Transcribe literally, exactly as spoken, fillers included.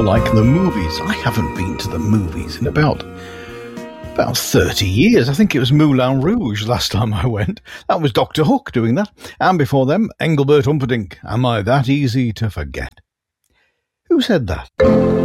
more like the movies. I haven't been to the movies in about about thirty years. I think it was Moulin Rouge last time I went. That was Doctor Hook doing that. And before them, Engelbert Humperdinck. Am I that easy to forget? Who said that?